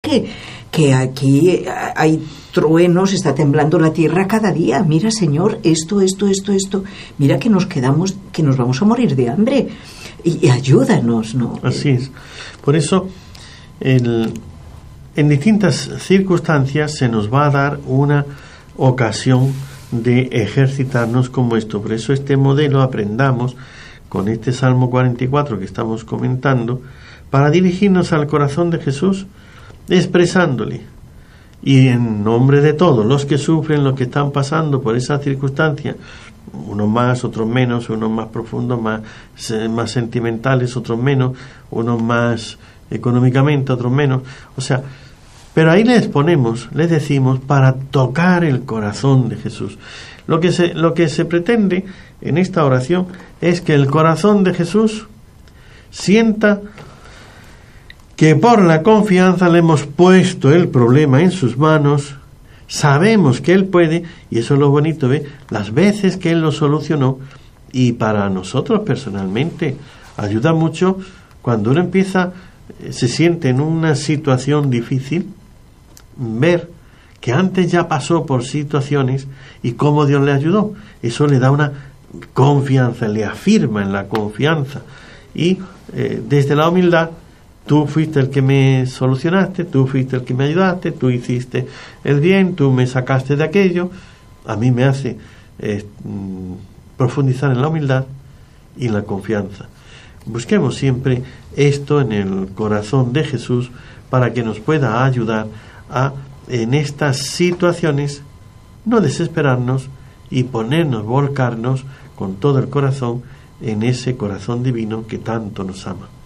que aquí hay truenos, está temblando la tierra cada día. Mira, Señor, esto. Mira que nos vamos a morir de hambre. Y ayúdanos, ¿no? Así es. Por eso, en distintas circunstancias se nos va a dar una ocasión de ejercitarnos como esto. Por eso este modelo aprendamos con este Salmo 44 que estamos comentando, para dirigirnos al corazón de Jesús, expresándole, y en nombre de todos los que sufren, los que están pasando por esa circunstancia, unos más, otros menos, unos más profundos, más sentimentales, otros menos, unos más económicamente, otros menos, o sea, pero ahí les decimos, para tocar el corazón de Jesús. Lo que se pretende en esta oración es que el corazón de Jesús sienta que por la confianza le hemos puesto el problema en sus manos, sabemos que Él puede, y eso es lo bonito, las veces que Él lo solucionó, y para nosotros personalmente ayuda mucho cuando uno se siente en una situación difícil, ver que antes ya pasó por situaciones y cómo Dios le ayudó. Eso le da una confianza, le afirma en la confianza, y desde la humildad: tú fuiste el que me solucionaste, tú fuiste el que me ayudaste, tú hiciste el bien, tú me sacaste de aquello. A mí me hace profundizar en la humildad y en la confianza. Busquemos siempre esto en el corazón de Jesús para que nos pueda ayudar a, en estas situaciones, no desesperarnos y volcarnos con todo el corazón en ese corazón divino que tanto nos ama.